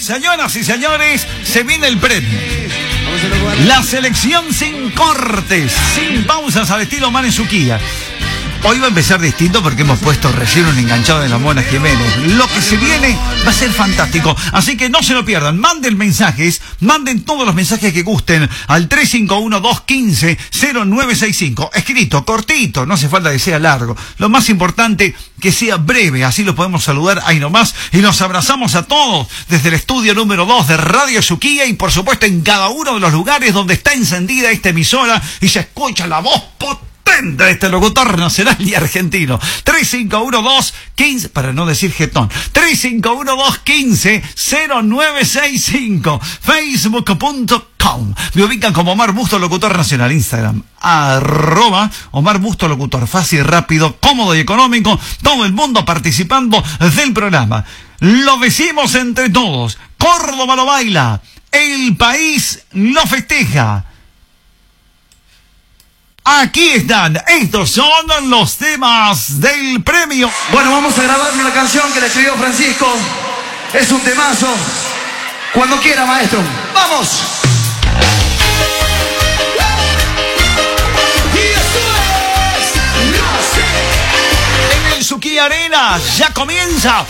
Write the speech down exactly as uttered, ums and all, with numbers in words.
Señoras y señores, se viene el premio. La selección sin cortes, sin pausas al estilo Manesuquía. Hoy va a empezar distinto porque hemos puesto recién un enganchado de la Mona Jiménez. Lo que se viene va a ser fantástico. Así que no se lo pierdan. Manden mensajes, manden todos los mensajes que gusten al tres cinco uno, dos uno cinco, cero nueve seis cinco. Escrito, cortito, no hace falta que sea largo. Lo más importante, que sea breve. Así lo podemos saludar ahí nomás. Y nos abrazamos a todos desde el estudio número dos de Radio Suquía y por supuesto en cada uno de los lugares donde está encendida esta emisora y se escucha la voz potente de este locutor nacional y argentino. tres cinco uno, dos uno cinco, para no decir jetón, tres cinco uno, dos uno cinco, cero nueve seis cinco, facebook punto com. Me ubican como Omar Busto, locutor nacional. Instagram, arroba Omar Busto, locutor. Fácil, rápido, cómodo y económico. Todo el mundo participando del programa. Lo decimos entre todos. Córdoba lo baila. El país lo festeja. Aquí están, estos son los temas del premio. Bueno, vamos a grabar una canción que le escribió Francisco. Es un temazo. Cuando quiera, maestro. ¡Vamos! En el Suquía Arena ya comienza